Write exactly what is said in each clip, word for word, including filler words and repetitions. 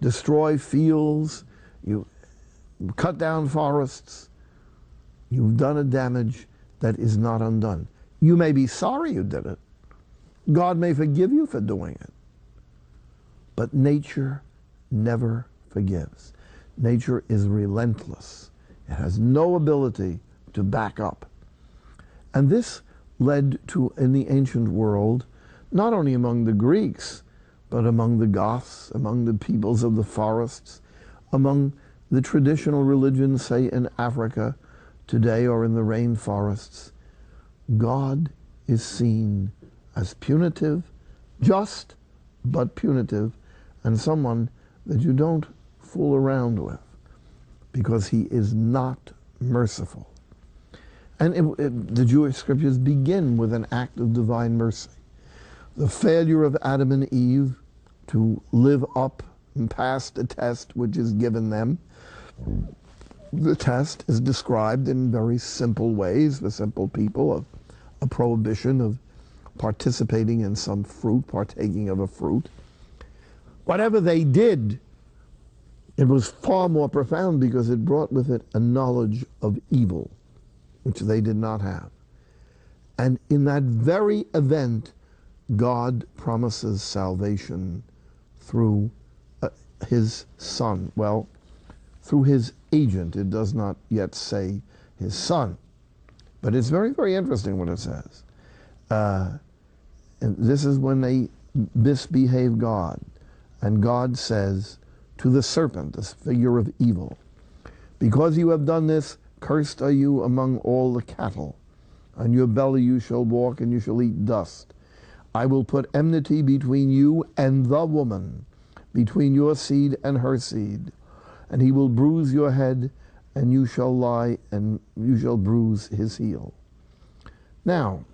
destroy fields, you cut down forests, you've done a damage that is not undone. You may be sorry you did it. God may forgive you for doing it. But nature never forgives. Nature is relentless. It has no ability to back up. And this led to, in the ancient world, not only among the Greeks, but among the Goths, among the peoples of the forests, among the traditional religions, say in Africa today or in the rainforests, God is seen as punitive, just, but punitive, and someone that you don't fool around with, because he is not merciful. And it, it, the Jewish scriptures begin with an act of divine mercy. The failure of Adam and Eve to live up and pass the test which is given them. The test is described in very simple ways for simple people, of a prohibition of participating in some fruit, partaking of a fruit. Whatever they did, it was far more profound because it brought with it a knowledge of evil, which they did not have. And in that very event, God promises salvation through uh, his Son. Well, through his agent. It does not yet say his Son. But it's very, very interesting what it says. Uh, and this is when they misbehave God. And God says to the serpent, this figure of evil, because you have done this, cursed are you among all the cattle. On your belly you shall walk, and you shall eat dust. I will put enmity between you and the woman, between your seed and her seed. And he will bruise your head, and you shall lie, and you shall bruise his heel. Now,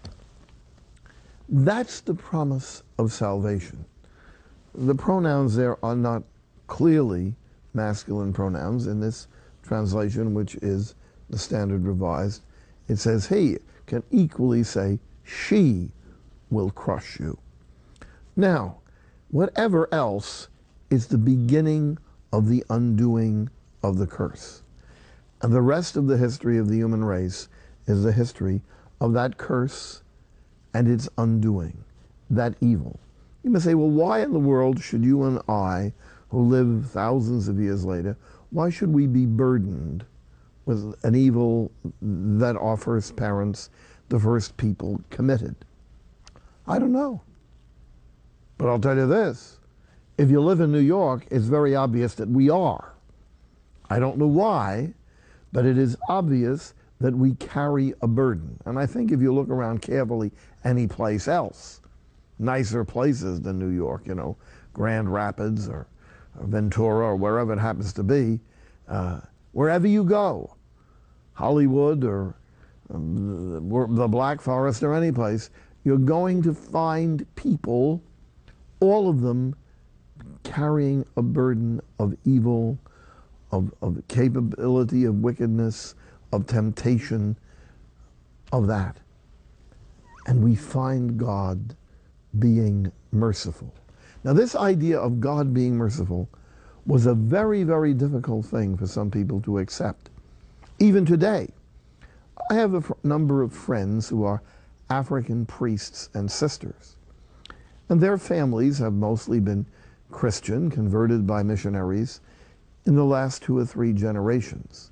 that's the promise of salvation. The pronouns there are not clearly masculine pronouns in this translation, which is the Standard Revised. It says he, can equally say she will crush you. Now, whatever else is the beginning of the undoing of the curse. And the rest of the history of the human race is the history of that curse and its undoing, that evil. You may say, well, why in the world should you and I, who live thousands of years later, why should we be burdened with an evil that our first parents, the first people, committed? I don't know. But I'll tell you this. If you live in New York, it's very obvious that we are. I don't know why, but it is obvious that we carry a burden. And I think if you look around carefully any place else, nicer places than New York, you know, Grand Rapids or, or Ventura or wherever it happens to be, uh, wherever you go, Hollywood or um, the Black Forest or any place, you're going to find people, all of them, carrying a burden of evil, of, of capability of wickedness, of temptation, of that. And we find God being merciful. Now, this idea of God being merciful was a very, very difficult thing for some people to accept. Even today, I have a fr- number of friends who are African priests and sisters, and their families have mostly been Christian, converted by missionaries in the last two or three generations.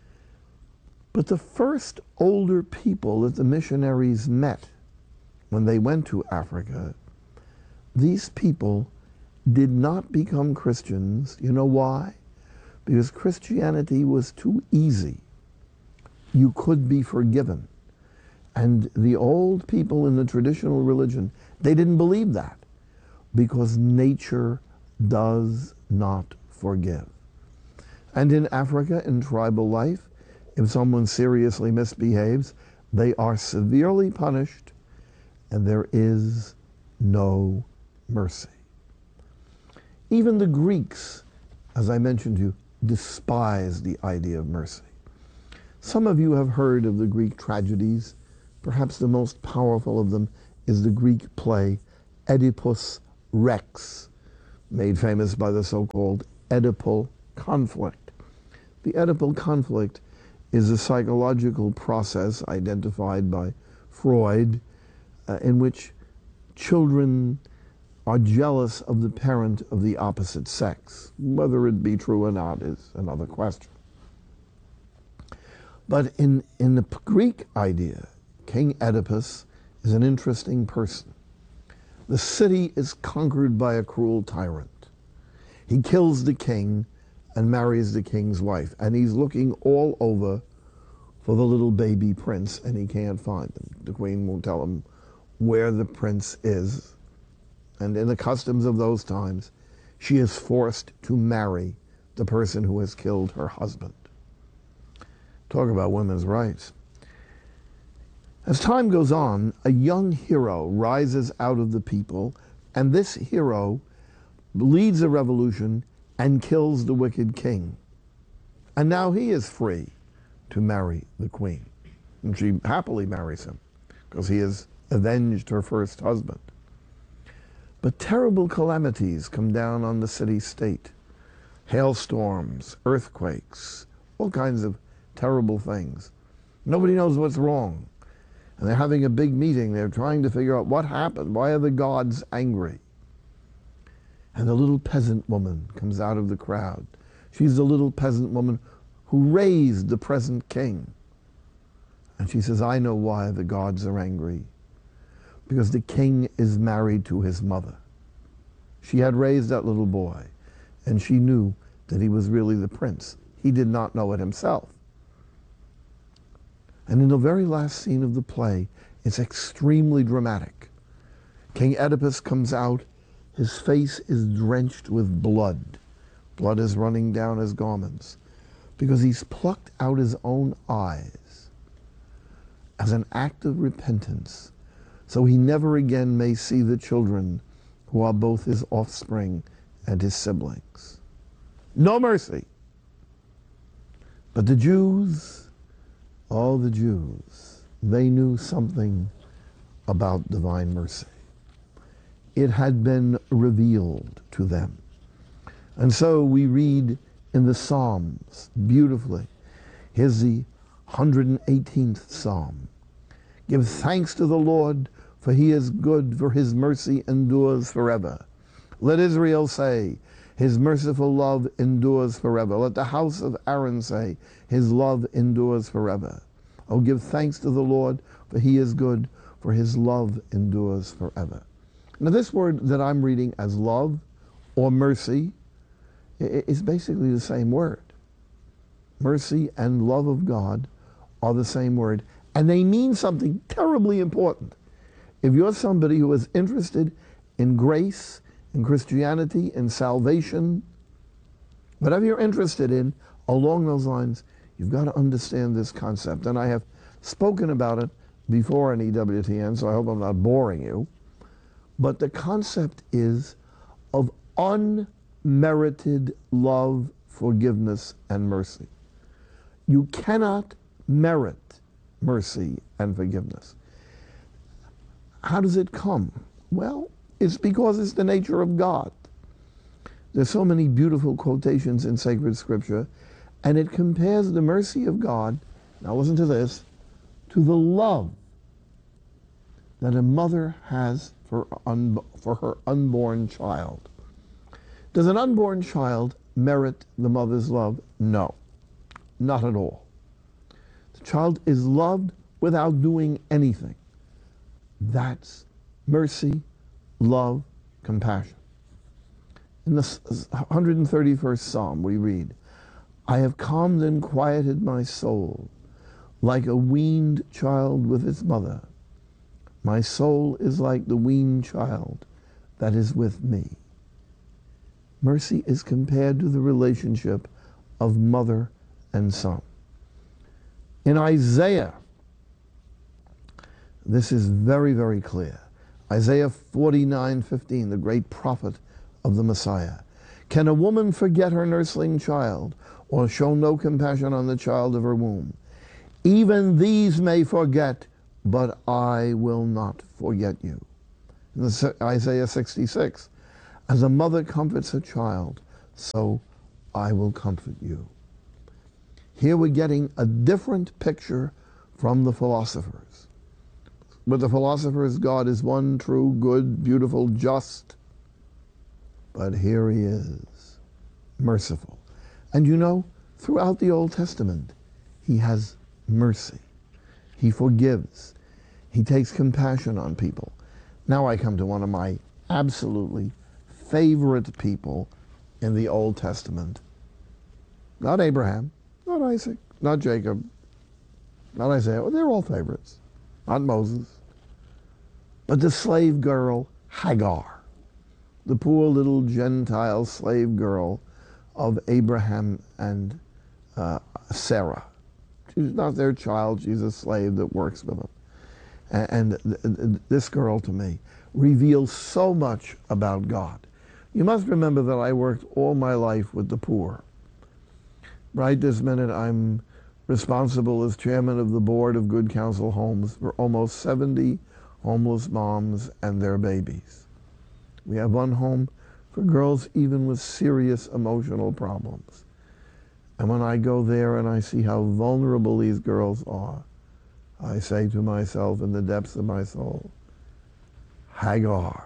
But the first older people that the missionaries met when they went to Africa, these people did not become Christians. You know why? Because Christianity was too easy. You could be forgiven. And the old people in the traditional religion, they didn't believe that, because nature does not forgive. And in Africa, in tribal life, if someone seriously misbehaves, they are severely punished, and there is no mercy. Even the Greeks, as I mentioned to you, despised the idea of mercy. Some of you have heard of the Greek tragedies. Perhaps the most powerful of them is the Greek play Oedipus Rex, made famous by the so-called Oedipal conflict. The Oedipal conflict is a psychological process identified by Freud uh, in which children are jealous of the parent of the opposite sex. Whether it be true or not is another question. But in, in the Greek idea, King Oedipus is an interesting person. The city is conquered by a cruel tyrant. He kills the king and marries the king's wife, and he's looking all over for the little baby prince, and he can't find him. The queen won't tell him where the prince is. And in the customs of those times, she is forced to marry the person who has killed her husband. Talk about women's rights. As time goes on, a young hero rises out of the people, and this hero leads a revolution and kills the wicked king. And now he is free to marry the queen. And she happily marries him because he has avenged her first husband. But terrible calamities come down on the city-state. Hailstorms, earthquakes, all kinds of terrible things. Nobody knows what's wrong. And they're having a big meeting. They're trying to figure out what happened. Why are the gods angry? And the little peasant woman comes out of the crowd. She's the little peasant woman who raised the present king. And she says, I know why the gods are angry. Because the king is married to his mother. She had raised that little boy, and she knew that he was really the prince. He did not know it himself. And in the very last scene of the play, it's extremely dramatic. King Oedipus comes out. His face is drenched with blood. Blood is running down his garments because he's plucked out his own eyes as an act of repentance, so he never again may see the children who are both his offspring and his siblings. No mercy. But the Jews, all the Jews, they knew something about divine mercy. It had been revealed to them. And so we read in the Psalms beautifully. Here's the one hundred eighteenth Psalm. Give thanks to the Lord, for he is good, for his mercy endures forever. Let Israel say, his merciful love endures forever. Let the house of Aaron say, his love endures forever. Oh, give thanks to the Lord, for he is good, for his love endures forever. Now this word that I'm reading as love or mercy is basically the same word. Mercy and love of God are the same word, and they mean something terribly important. If you're somebody who is interested in grace, in Christianity, in salvation, whatever you're interested in along those lines, you've got to understand this concept. And I have spoken about it before in E W T N, so I hope I'm not boring you. But the concept is of unmerited love, forgiveness, and mercy. You cannot merit mercy and forgiveness. How does it come? Well, it's because it's the nature of God. There's so many beautiful quotations in sacred scripture, and it compares the mercy of God, now listen to this, to the love that a mother has for, un, for her unborn child. Does an unborn child merit the mother's love? No, not at all. The child is loved without doing anything. That's mercy, love, compassion. In the one hundred thirty-first Psalm, we read, I have calmed and quieted my soul, like a weaned child with its mother. My soul is like the weaned child that is with me. Mercy is compared to the relationship of mother and son. In Isaiah, this is very, very clear. Isaiah forty-nine fifteen, the great prophet of the Messiah. Can a woman forget her nursling child, or show no compassion on the child of her womb? Even these may forget, but I will not forget you. In Isaiah sixty-six, As a mother comforts a child, so I will comfort you. Here we're getting a different picture from the philosophers. With the philosophers, God is one, true, good, beautiful, just. But here he is, merciful. And you know, throughout the Old Testament, he has mercy. He forgives. He takes compassion on people. Now I come to one of my absolutely favorite people in the Old Testament. Not Abraham, not Isaac, not Jacob, not Isaiah. They're all favorites. Not Moses. But the slave girl, Hagar. The poor little Gentile slave girl of Abraham and uh, Sarah. She's not their child. She's a slave that works with them. And, and th th this girl, to me, reveals so much about God. You must remember that I worked all my life with the poor. Right this minute, I'm responsible as chairman of the board of Good Counsel Homes for almost seventy homeless moms and their babies. We have one home for girls even with serious emotional problems. And when I go there and I see how vulnerable these girls are, I say to myself in the depths of my soul, Hagar.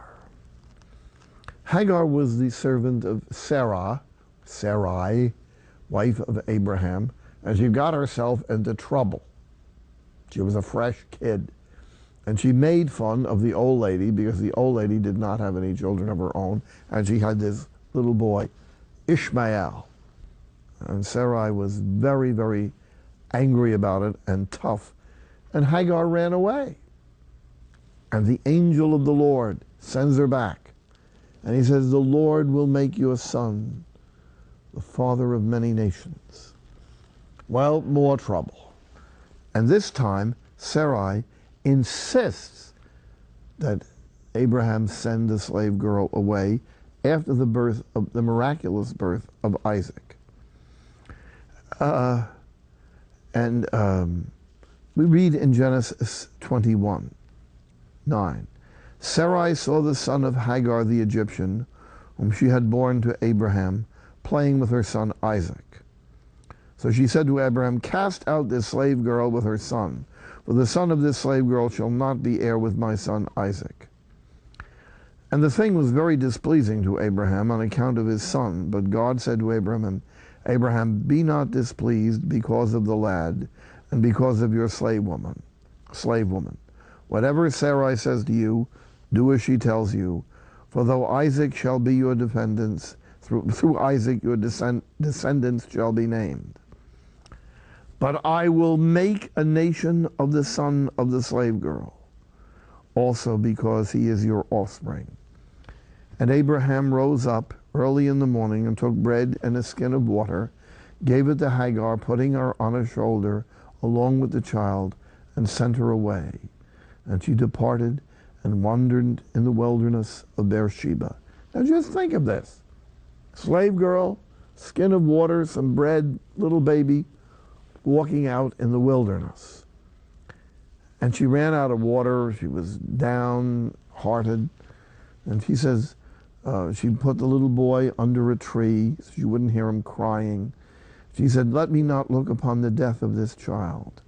Hagar was the servant of Sarah, Sarai, wife of Abraham, and she got herself into trouble. She was a fresh kid. And she made fun of the old lady because the old lady did not have any children of her own, and she had this little boy, Ishmael. And Sarai was very, very angry about it and tough. And Hagar ran away. And the angel of the Lord sends her back. And he says, the Lord will make you a son, the father of many nations. Well, more trouble. And this time, Sarai insists that Abraham send the slave girl away after the birth of the miraculous birth of Isaac. Uh, and um, we read in Genesis twenty-one, nine, Sarai saw the son of Hagar the Egyptian, whom she had borne to Abraham, playing with her son Isaac. So she said to Abraham, cast out this slave girl with her son, for the son of this slave girl shall not be heir with my son Isaac. And the thing was very displeasing to Abraham on account of his son. But God said to Abraham, Abraham, be not displeased because of the lad and because of your slave woman, slave woman. Whatever Sarai says to you, do as she tells you. For though Isaac shall be your descendants, through, through Isaac your descend, descendants shall be named. But I will make a nation of the son of the slave girl, also because he is your offspring. And Abraham rose up early in the morning and took bread and a skin of water, gave it to Hagar, putting her on his shoulder along with the child, and sent her away. And she departed and wandered in the wilderness of Beersheba. Now just think of this. Slave girl, skin of water, some bread, little baby, walking out in the wilderness. And she ran out of water. She was downhearted. And she says, uh, she put the little boy under a tree so she wouldn't hear him crying. She said, let me not look upon the death of this child.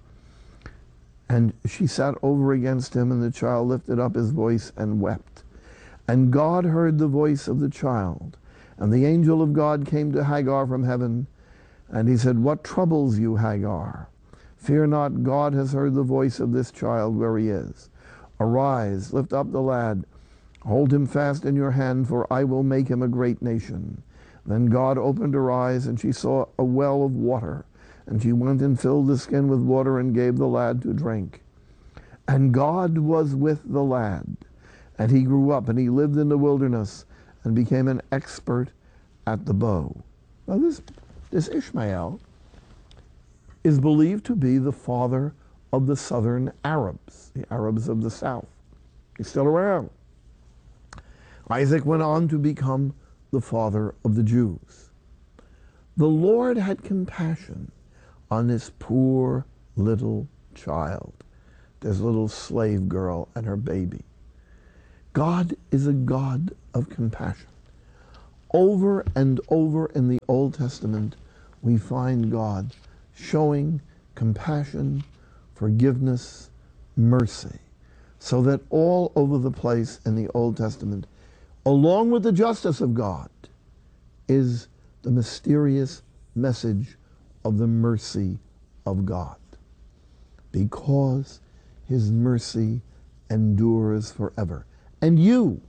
And she sat over against him, and the child lifted up his voice and wept. And God heard the voice of the child. And the angel of God came to Hagar from heaven, and he said, what troubles you, Hagar? Fear not, God has heard the voice of this child where he is. Arise, lift up the lad, hold him fast in your hand, for I will make him a great nation. Then God opened her eyes, and she saw a well of water. And she went and filled the skin with water and gave the lad to drink. And God was with the lad. And he grew up, and he lived in the wilderness, and became an expert at the bow. Now this This Ishmael is believed to be the father of the southern Arabs, the Arabs of the south. He's still around. Isaac went on to become the father of the Jews. The Lord had compassion on this poor little child, this little slave girl and her baby. God is a God of compassion. Over and over in the Old Testament, we find God showing compassion, forgiveness, mercy, so that all over the place in the Old Testament, along with the justice of God, is the mysterious message of the mercy of God. Because his mercy endures forever. And you,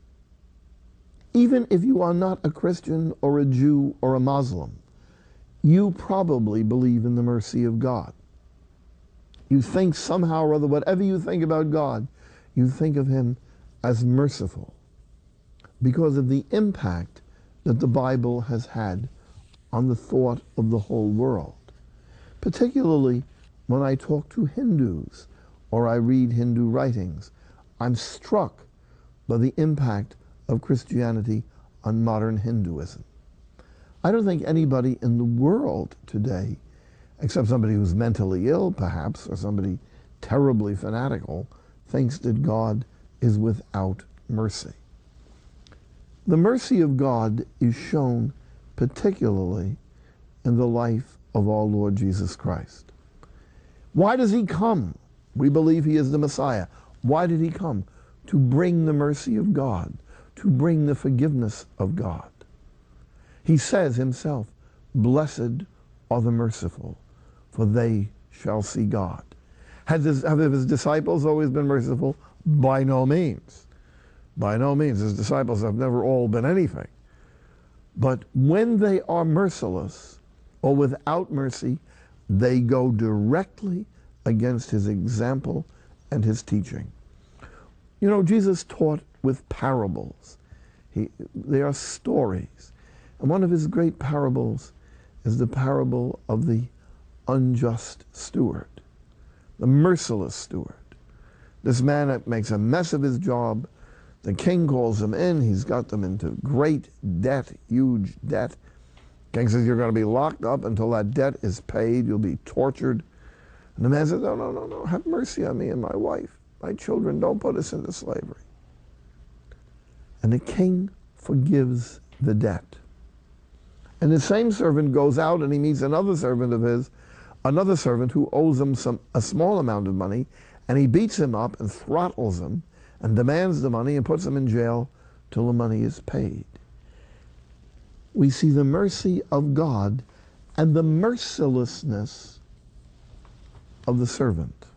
even if you are not a Christian or a Jew or a Muslim, you probably believe in the mercy of God. You think somehow or other, whatever you think about God, you think of him as merciful because of the impact that the Bible has had on the thought of the whole world. Particularly when I talk to Hindus or I read Hindu writings, I'm struck by the impact of Christianity on modern Hinduism. I don't think anybody in the world today, except somebody who's mentally ill perhaps, or somebody terribly fanatical, thinks that God is without mercy. The mercy of God is shown particularly in the life of our Lord Jesus Christ. Why does he come? We believe he is the Messiah. Why did he come? To bring the mercy of God, to bring the forgiveness of God. He says himself, "Blessed are the merciful, for they shall see God." Have his, have his disciples always been merciful? By no means. By no means. His disciples have never all been anything. But when they are merciless or without mercy, they go directly against his example and his teaching. You know, Jesus taught with parables. He, they are stories. And one of his great parables is the parable of the unjust steward, the merciless steward. This man makes a mess of his job. The king calls him in. He's got them into great debt, huge debt. King says, "You're going to be locked up until that debt is paid. You'll be tortured." And the man says, "No, no, no, no. Have mercy on me and my wife, my children. Don't put us into slavery." And the king forgives the debt. And the same servant goes out and he meets another servant of his, another servant who owes him some a small amount of money, and he beats him up and throttles him and demands the money and puts him in jail till the money is paid. We see the mercy of God and the mercilessness of the servant.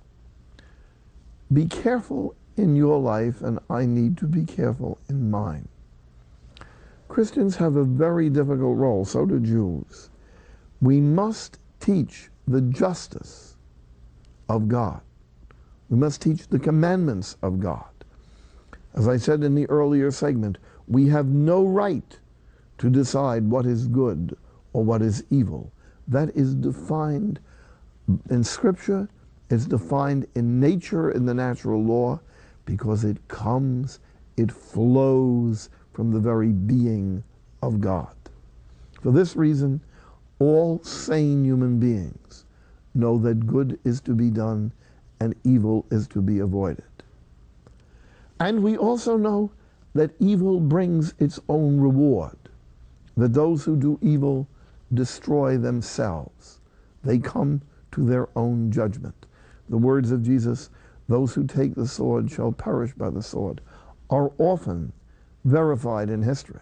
Be careful in your life, and I need to be careful in mine. Christians have a very difficult role, so do Jews. We must teach the justice of God. We must teach the commandments of God. As I said in the earlier segment, we have no right to decide what is good or what is evil. That is defined in Scripture, it's defined in nature, in the natural law, because it comes, it flows from the very being of God. For this reason, all sane human beings know that good is to be done and evil is to be avoided. And we also know that evil brings its own reward, that those who do evil destroy themselves. They come to their own judgment. The words of Jesus, "Those who take the sword shall perish by the sword," are often verified in history.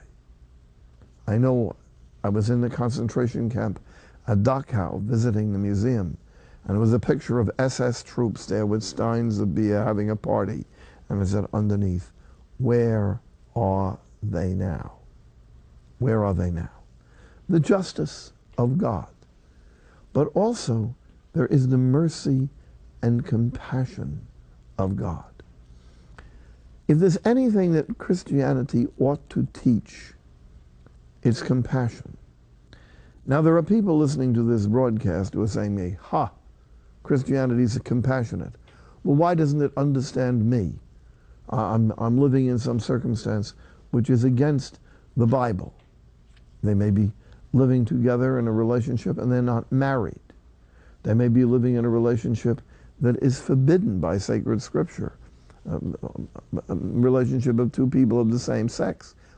I know I was in the concentration camp at Dachau visiting the museum, and there was a picture of S S troops there with steins of beer having a party, and it said underneath, "Where are they now? Where are they now?" The justice of God. But also, there is the mercy and compassion of God. If there's anything that Christianity ought to teach, it's compassion. Now, there are people listening to this broadcast who are saying to me, "Ha, Christianity is compassionate." Well, why doesn't it understand me? I'm, I'm living in some circumstance which is against the Bible. They may be living together in a relationship and they're not married. They may be living in a relationship that is forbidden by sacred scripture, a relationship of two people of the same sex.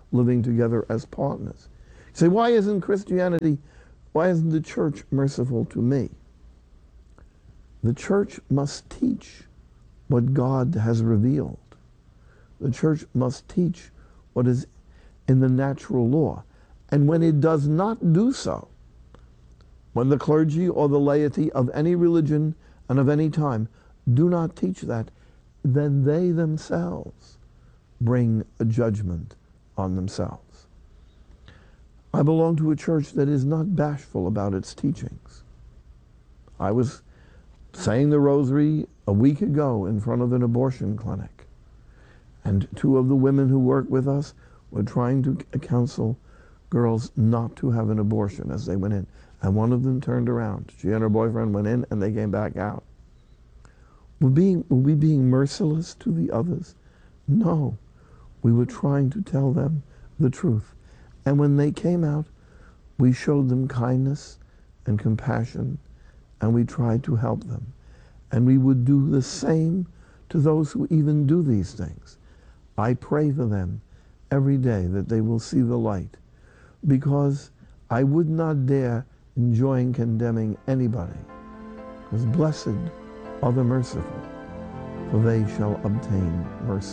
living together as partners. You say, why isn't Christianity, why isn't the church merciful to me? The church must teach what God has revealed. The church must teach what is in the natural law. And when it does not do so, when the clergy or the laity of any religion and of any time do not teach that, then they themselves bring a judgment on themselves. I belong to a church that is not bashful about its teachings. I was saying the rosary a week ago in front of an abortion clinic, and two of the women who work with us were trying to counsel girls not to have an abortion as they went in, and one of them turned around. She and her boyfriend went in and they came back out. Were, being, were we being merciless to the others? No. We were trying to tell them the truth. And when they came out, we showed them kindness and compassion, and we tried to help them. And we would do the same to those who even do these things. I pray for them every day that they will see the light, because I would not dare enjoin condemning anybody, because blessed are the merciful, for they shall obtain mercy.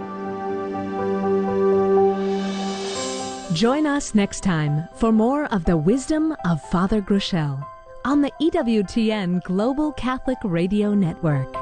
Join us next time for more of the wisdom of Father Groeschel on the E W T N Global Catholic Radio Network.